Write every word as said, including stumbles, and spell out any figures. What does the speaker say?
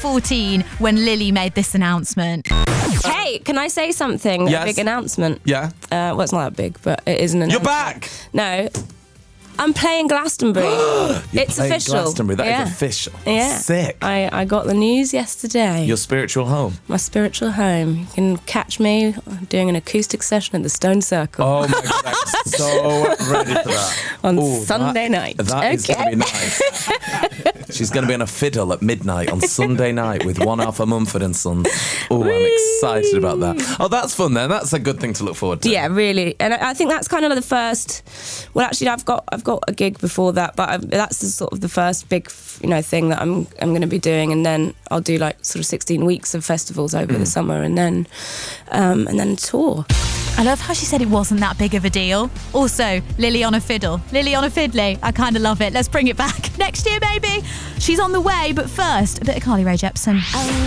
fourteen when Lily made this announcement. Hey, can I say something? Yes. A big announcement. Yeah. Uh, well, it's not that big, but it is an announcement. You're back! No. I'm playing Glastonbury. You're It's playing official. Glastonbury. That is Yeah. official. Yeah. Sick. I, I got the news yesterday. Your spiritual home. My spiritual home. You can catch me doing an acoustic session at the Stone Circle Oh my god, I'm so ready for that. on Ooh, Sunday that- night. That is Okay. going to be nice. She's going to be on a fiddle at midnight on Sunday night with one Alpha Mumford and Sons. Oh, I'm excited about that. Oh, that's fun then. That's a good thing to look forward to. Yeah, really, and I I think that's kind of like the first. Well, actually, I've got I've got a gig before that, but I've, that's the sort of the first big, you know, thing that I'm I'm going to be doing, and then I'll do like sort of sixteen weeks of festivals over Mm. the summer, and then um, and then tour. I love how she said it wasn't that big of a deal. Also, Lily on a fiddle. Lily on a fiddly. I kind of love it. Let's bring it back next year, maybe. She's on the way, but first, a bit of Carly Rae Jepsen.